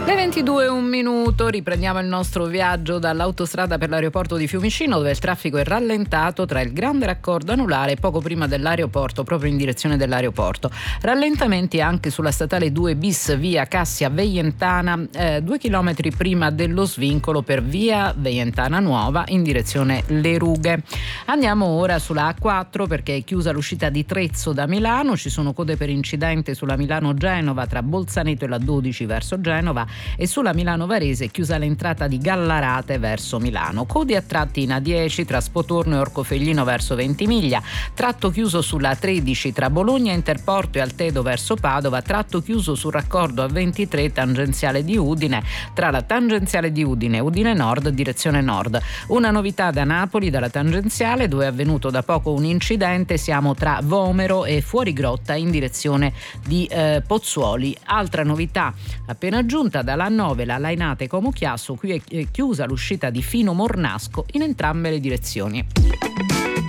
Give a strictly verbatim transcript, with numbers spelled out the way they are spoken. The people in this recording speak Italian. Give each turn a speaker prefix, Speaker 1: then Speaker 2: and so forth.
Speaker 1: Le ventidue e un minuto, riprendiamo il nostro viaggio dall'autostrada per l'aeroporto di Fiumicino, dove il traffico è rallentato tra il grande raccordo anulare poco prima dell'aeroporto, proprio in direzione dell'aeroporto. Rallentamenti anche sulla statale due bis via Cassia Veientana, eh, due chilometri prima dello svincolo per via Veientana Nuova in direzione Le Rughe. Andiamo ora sulla A quattro perché è chiusa l'uscita di Trezzo da Milano, ci sono code per incidente sulla Milano-Genova tra Bolzaneto e la dodici verso Genova, e sulla Milano Varese chiusa l'entrata di Gallarate verso Milano. Code a tratti in A dieci tra Spotorno e Orcofelino verso Ventimiglia, tratto chiuso sulla tredici tra Bologna Interporto e Altedo verso Padova, tratto chiuso sul raccordo A ventitré tangenziale di Udine tra la tangenziale di Udine e Udine Nord direzione nord. Una novità da Napoli dalla tangenziale, dove è avvenuto da poco un incidente, siamo tra Vomero e Fuorigrotta in direzione di eh, Pozzuoli. Altra novità appena aggiunta dalla nove la Lainate Como Chiasso, qui è chiusa l'uscita di Fino Mornasco in entrambe le direzioni.